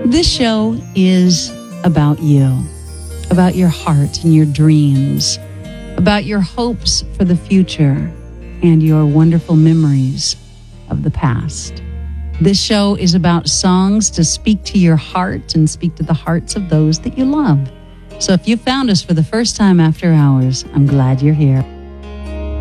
This show is about you, about your heart and your dreams, about your hopes for the future and your wonderful memories of the past. This show is about songs to speak to your heart and speak to the hearts of those that you love. So if you found us for the first time after hours, I'm glad you're here.